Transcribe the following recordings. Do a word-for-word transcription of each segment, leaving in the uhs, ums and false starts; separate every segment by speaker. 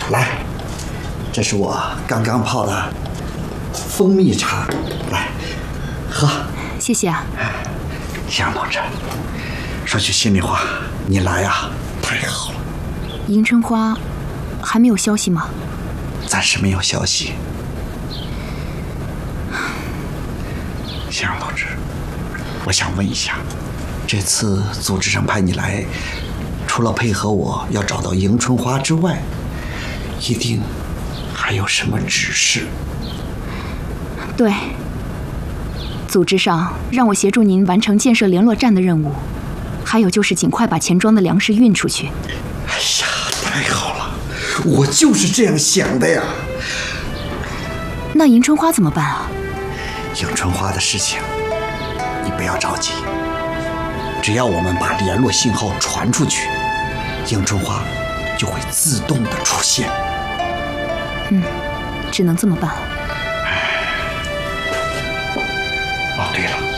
Speaker 1: 来，这是我刚刚泡的蜂蜜茶，来喝。
Speaker 2: 谢谢啊。
Speaker 1: 向同志，说句心里话，你来啊，太好了。
Speaker 2: 迎春花还没有消息吗？
Speaker 1: 暂时没有消息。向同志，我想问一下，这次组织上派你来，除了配合我要找到迎春花之外，一定还有什么指示？
Speaker 2: 对，组织上让我协助您完成建设联络站的任务，还有就是尽快把钱庄的粮食运出去。
Speaker 1: 哎呀，太好了，我就是这样想的呀。
Speaker 2: 那迎春花怎么办啊？
Speaker 1: 迎春花的事情，你不要着急。只要我们把联络信号传出去，迎春花就会自动的出现。
Speaker 2: 嗯，只能这么办了。
Speaker 1: 哦，对了，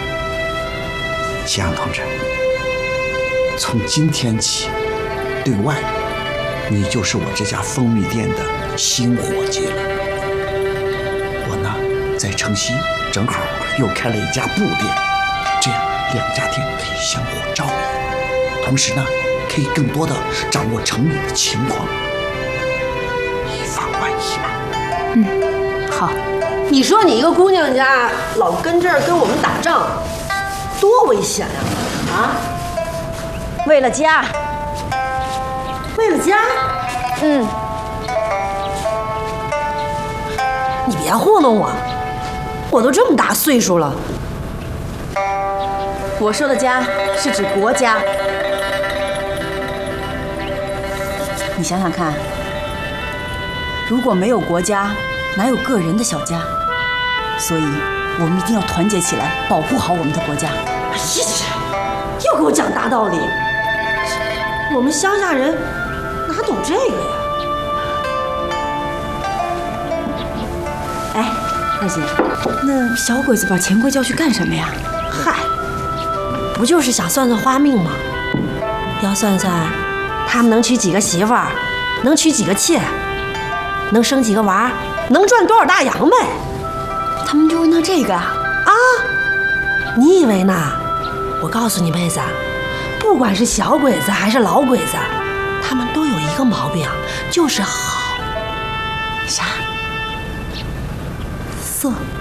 Speaker 1: 夕阳同志，从今天起，对外，你就是我这家蜂蜜店的新伙计了。我呢，在城西正好又开了一家布店，这样两家店可以相互照应，同时呢，可以更多的掌握城里的情况，以防万一嘛。
Speaker 2: 嗯，好。
Speaker 3: 你说你一个姑娘家老跟这儿跟我们打仗，多危险呀！啊，
Speaker 4: 为了家，
Speaker 3: 为了家，
Speaker 4: 嗯，
Speaker 3: 你别糊弄我，我都这么大岁数了。
Speaker 4: 我说的家是指国家。你想想看，如果没有国家，哪有个人的小家？所以，我们一定要团结起来，保护好我们的国家。
Speaker 3: 哎呀，又给我讲大道理！我们乡下人哪懂这个呀？
Speaker 4: 哎，二姐，那小鬼子把钱柜叫去干什么呀？
Speaker 3: 嗨，不就是想算算花命吗？要算算他们能娶几个媳妇儿，能娶几个妾，能生几个娃，能赚多少大洋呗。
Speaker 4: 他们就问他这个啊？
Speaker 3: 啊，你以为呢？我告诉你妹子，不管是小鬼子还是老鬼子，他们都有一个毛病，就是好。
Speaker 4: 啥？色。